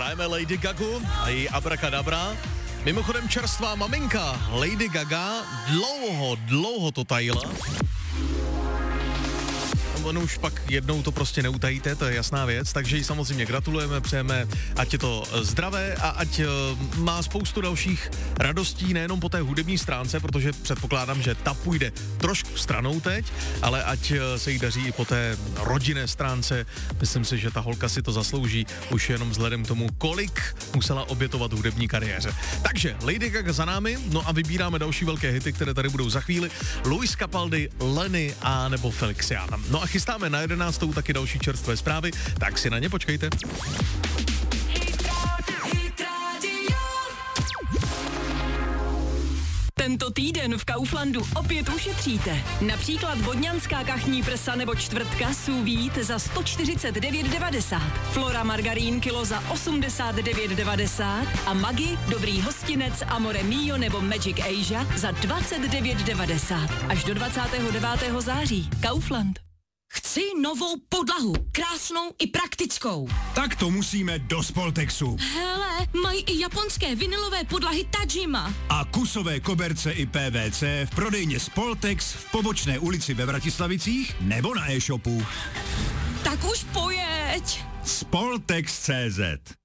Hrajeme Lady Gagu a její Abracadabra. Mimochodem čerstvá maminka Lady Gaga dlouho to tajila. Ono už pak jednou to prostě neutajíte, to je jasná věc, takže jí samozřejmě gratulujeme, přejeme, ať je to zdravé a ať má spoustu dalších radostí, nejenom po té hudební stránce, protože předpokládám, že ta půjde trošku stranou teď, ale ať se jí daří i po té rodinné stránce. Myslím si, že ta holka si to zaslouží už jenom vzhledem k tomu, kolik musela obětovat hudební kariéře. Takže Lady Gaga za námi, no a vybíráme další velké hity, které tady budou za chvíli. Luis Capaldi, Lenny a nebo Felixiana. No a chystáme na 11. taky další čerstvé zprávy, tak si na ně počkejte. Tento týden v Kauflandu opět ušetříte. Například vodňanská kachní prsa nebo čtvrtka sous vide za 149,90. Flora margarín kilo za 89,90 a Maggi dobrý hostinec Amore Mio nebo Magic Asia za 29,90. Až do 29. září. Kaufland. Chci novou podlahu, krásnou i praktickou. Tak to musíme do Spoltexu. Hele, mají i japonské vinylové podlahy Tajima. A kusové koberce i PVC v prodejně Spoltex v Pobočné ulici ve Vratislavicích nebo na e-shopu. Tak už pojeď. Spoltex.cz.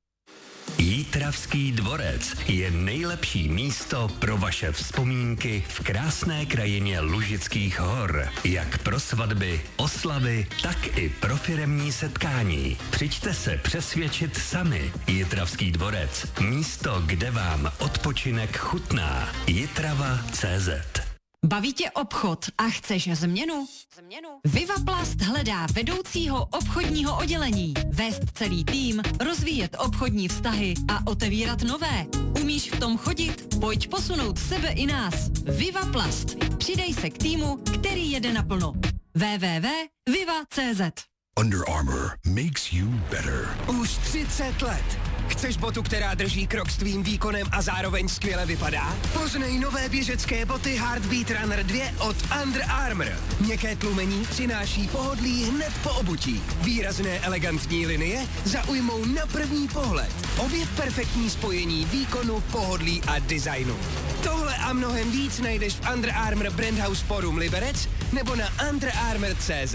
Jítravský dvorec je nejlepší místo pro vaše vzpomínky v krásné krajině Lužických hor. Jak pro svatby, oslavy, tak i pro firemní setkání. Přijďte se přesvědčit sami. Jítravský dvorec. Místo, kde vám odpočinek chutná. Jitrava.cz. Baví tě obchod a chceš změnu? Vivaplast hledá vedoucího obchodního oddělení. Vést celý tým, rozvíjet obchodní vztahy a otevírat nové. Umíš v tom chodit? Pojď posunout sebe i nás. Vivaplast. Přidej se k týmu, který jede naplno. www.viva.cz. Under Armour makes you better. Už 30 let. Chceš botu, která drží krok s tvým výkonem a zároveň skvěle vypadá? Poznej nové běžecké boty Heartbeat Runner 2 od Under Armour. Měkké tlumení přináší pohodlí hned po obutí. Výrazné elegantní linie zaujmou na první pohled. Objev perfektní spojení výkonu, pohodlí a designu. Tohle a mnohem víc najdeš v Under Armour Brandhouse Forum Liberec nebo na underarmour.cz.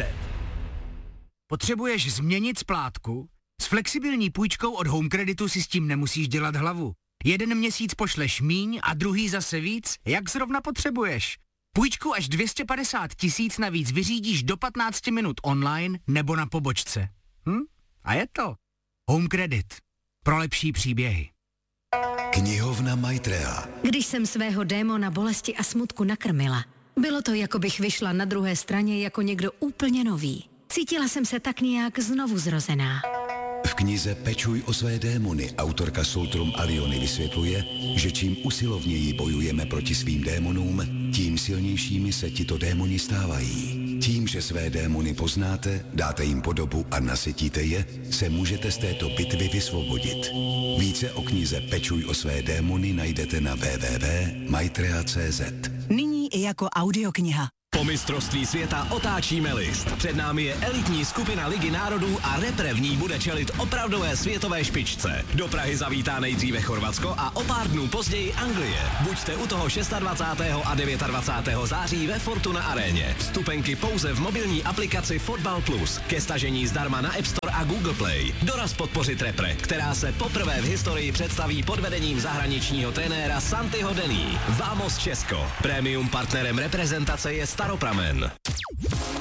Potřebuješ změnit splátku? S flexibilní půjčkou od Home Creditu si s tím nemusíš dělat hlavu. Jeden měsíc pošleš míň a druhý zase víc, jak zrovna potřebuješ. Půjčku až 250 000 navíc vyřídíš do 15 minut online nebo na pobočce. A je to Home Credit. Pro lepší příběhy. Knihovna Maitreya. Když jsem svého démona bolesti a smutku nakrmila, bylo to, jako bych vyšla na druhé straně jako někdo úplně nový. Cítila jsem se tak nějak znovu zrozená. V knize Pečuj o své démony autorka Sultrum Aliony vysvětluje, že čím usilovněji bojujeme proti svým démonům, tím silnějšími se tito démoni stávají. Tím, že své démony poznáte, dáte jim podobu a nasytíte je, se můžete z této bitvy vysvobodit. Více o knize Pečuj o své démony najdete na www.maitreya.cz. Nyní i jako audiokniha. Po mistrovství světa otáčíme list. Před námi je elitní skupina Ligy národů a repre v ní bude čelit opravdové světové špičce. Do Prahy zavítá nejdříve Chorvatsko a o pár dnů později Anglie. Buďte u toho 26. a 29. září ve Fortuna aréně. Vstupenky pouze v mobilní aplikaci Fotbal Plus. Ke stažení zdarma na App Store a Google Play. Doraz podpořit repre, která se poprvé v historii představí pod vedením zahraničního trenéra Santiho Denny. Vamos Česko. Premium partnerem reprezentace je Staropramen.